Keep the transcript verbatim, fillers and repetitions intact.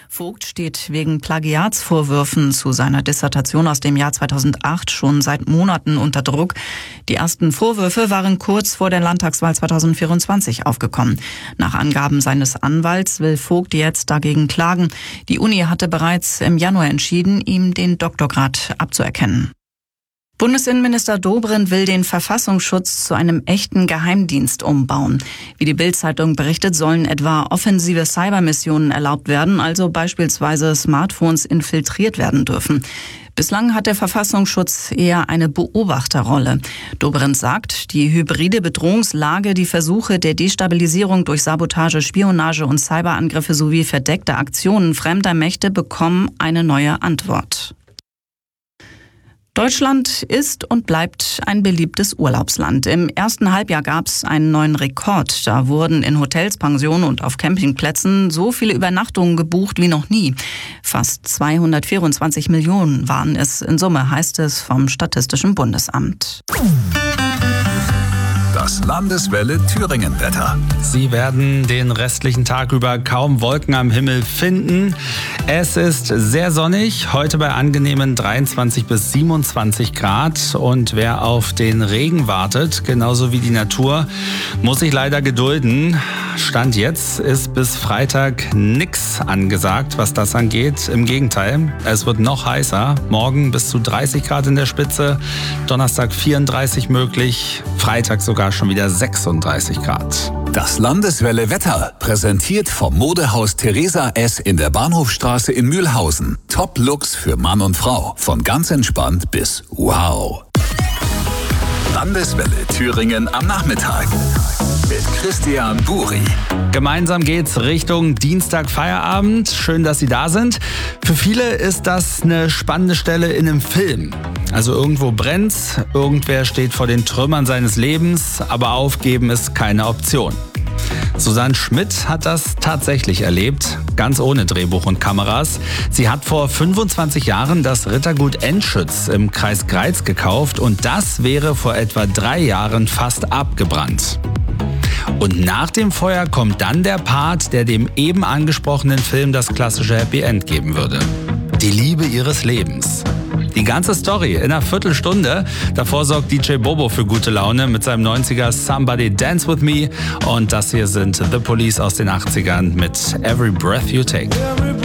Vogt steht wegen Plagiatsvorwürfen zu seiner Dissertation aus dem Jahr zweitausendacht schon seit Monaten unter Druck. Die ersten Vorwürfe waren kurz vor der Landtagswahl zweitausendvierundzwanzig aufgekommen. Nach Angaben seines Anwalts will Vogt jetzt dagegen klagen. Die Uni hatte bereits im Januar entschieden, ihm den Doktorgrad abzuerkennen. Bundesinnenminister Dobrindt will den Verfassungsschutz zu einem echten Geheimdienst umbauen. Wie die Bild-Zeitung berichtet, sollen etwa offensive Cybermissionen erlaubt werden, also beispielsweise Smartphones infiltriert werden dürfen. Bislang hat der Verfassungsschutz eher eine Beobachterrolle. Dobrindt sagt, die hybride Bedrohungslage, die Versuche der Destabilisierung durch Sabotage, Spionage und Cyberangriffe sowie verdeckte Aktionen fremder Mächte bekommen eine neue Antwort. Deutschland ist und bleibt ein beliebtes Urlaubsland. Im ersten Halbjahr gab es einen neuen Rekord. Da wurden in Hotels, Pensionen und auf Campingplätzen so viele Übernachtungen gebucht wie noch nie. Fast zweihundertvierundzwanzig Millionen waren es in Summe, heißt es vom Statistischen Bundesamt. Das Landeswelle Thüringen-Wetter. Sie werden den restlichen Tag über kaum Wolken am Himmel finden. Es ist sehr sonnig, heute bei angenehmen dreiundzwanzig bis siebenundzwanzig Grad. Und wer auf den Regen wartet, genauso wie die Natur, muss sich leider gedulden. Stand jetzt ist bis Freitag nix angesagt, was das angeht. Im Gegenteil, es wird noch heißer. Morgen bis zu dreißig Grad in der Spitze, Donnerstag vierunddreißig möglich, Freitag sogar schon wieder sechsunddreißig Grad. Das Landeswelle Wetter, präsentiert vom Modehaus Theresa S. in der Bahnhofstraße in Mühlhausen. Top-Looks für Mann und Frau, von ganz entspannt bis wow. Landeswelle Thüringen am Nachmittag mit Christian Buri. Gemeinsam geht's Richtung Dienstag Feierabend. Schön, dass Sie da sind. Für viele ist das eine spannende Stelle in einem Film. Also irgendwo brennt's, irgendwer steht vor den Trümmern seines Lebens, aber aufgeben ist keine Option. Susanne Schmidt hat das tatsächlich erlebt, ganz ohne Drehbuch und Kameras. Sie hat vor fünfundzwanzig Jahren das Rittergut Enschütz im Kreis Greiz gekauft und das wäre vor etwa drei Jahren fast abgebrannt. Und nach dem Feuer kommt dann der Part, der dem eben angesprochenen Film das klassische Happy End geben würde. Die Liebe ihres Lebens. Die ganze Story in einer Viertelstunde. Davor sorgt D J Bobo für gute Laune mit seinem neunziger Somebody Dance With Me. Und das hier sind The Police aus den achtzigern mit Every Breath You Take.